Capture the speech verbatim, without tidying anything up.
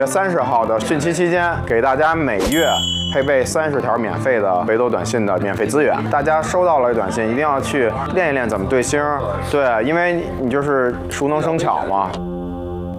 三十号的汛期期间，给大家每月配备三十条免费的北斗短信的免费资源。大家收到了短信，一定要去练一练怎么对星。对，因为你就是熟能生巧嘛。